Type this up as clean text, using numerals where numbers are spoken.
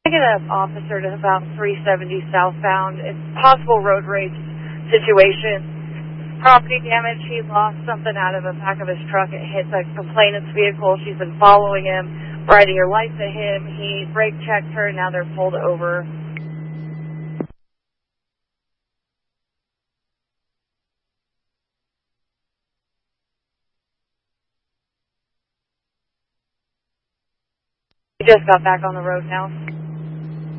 Picking up officer to about 370 southbound. It's possible road rage situation. Property damage. He lost something out of the back of his truck. It hit the complainant's vehicle. She's been following him, riding her lights at him. He brake checked her. Now they're pulled over. He just got back on the road now.